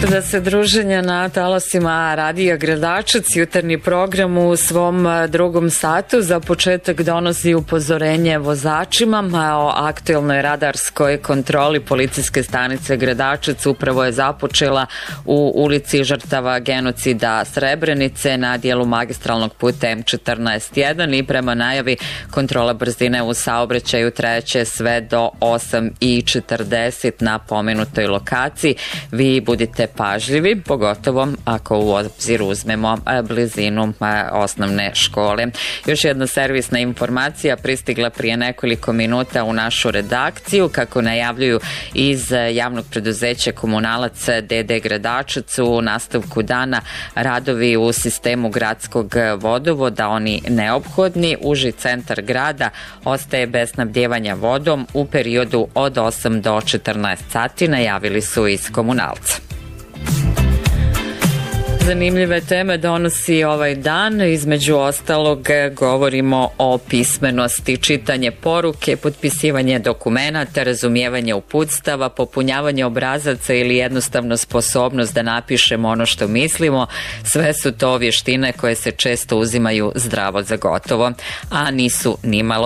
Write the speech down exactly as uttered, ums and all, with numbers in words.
Da se druženja na talasima Radija Gradačac, jutarnji program u svom drugom satu za početak donosi upozorenje vozačima o aktuelnoj radarskoj kontroli policijske stanice Gradačac. Upravo je započela u ulici žrtava genocida Srebrenice na dijelu magistralnog puta M četrnaest jedan i prema najavi kontrola brzine u saobraćaju trajaće sve do osam i četrdeset na pomenutoj lokaciji. Vi budite pažljivi, pogotovo ako u obzir uzmemo blizinu osnovne škole. Još jedna servisna informacija pristigla prije nekoliko minuta u našu redakciju. Kako najavljuju iz javnog preduzeća Komunalac D D Gradačac, u nastavku dana radovi u sistemu gradskog vodovoda, oni neophodni. Uži centar grada ostaje bez snabdjevanja vodom u periodu od osam do četrnaest sati, najavili su iz Komunalca. Zanimljive teme donosi ovaj dan. Između ostalog govorimo o pismenosti, čitanje poruke, potpisivanje dokumenata, razumijevanje uputstava, popunjavanje obrazaca ili jednostavno sposobnost da napišemo ono što mislimo. Sve su to vještine koje se često uzimaju zdravo za gotovo, a nisu nimalo